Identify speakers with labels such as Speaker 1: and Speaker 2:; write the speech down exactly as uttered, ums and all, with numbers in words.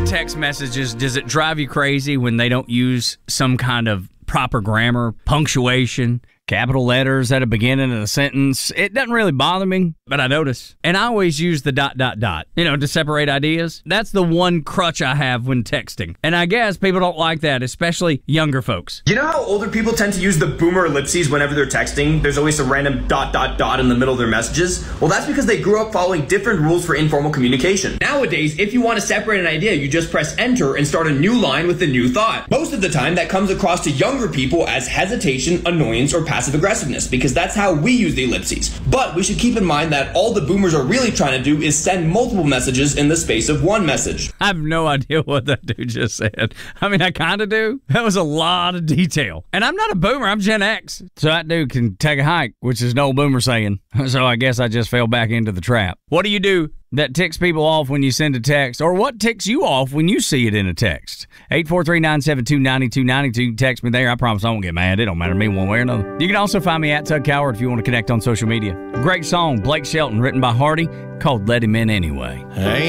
Speaker 1: text messages, does it drive you crazy when they don't use some kind of proper grammar, punctuation, capital letters at the beginning of the sentence? It doesn't really bother me, but I notice. And I always use the dot, dot, dot, you know, to separate ideas. That's the one crutch I have when texting. And I guess people don't like that, especially younger folks.
Speaker 2: You know how older people tend to use the boomer ellipses whenever they're texting? There's always a random dot, dot, dot in the middle of their messages. Well, that's because they grew up following different rules for informal communication. Nowadays, if you want to separate an idea, you just press enter and start a new line with a new thought. Most of the time, that comes across to younger people as hesitation, annoyance, or passive aggressiveness, because that's how we use the ellipses. But we should keep in mind that all the boomers are really trying to do is send multiple messages in the space of one message.
Speaker 1: I have no idea what that dude just said. I mean, I kind of do. That was a lot of detail. And I'm not a boomer, I'm Gen X. So that dude can take a hike, which is no boomer saying. So I guess I just fell back into the trap. What do you do that ticks people off when you send a text, or what ticks you off when you see it in a text? eight four three, nine seven two, nine two nine two. Text me there. I promise I won't get mad. It don't matter to me one way or another. You can also find me at Tug Coward if you want to connect on social media. Great song, Blake Shelton, written by Hardy, called Let Him In Anyway.
Speaker 3: Hey.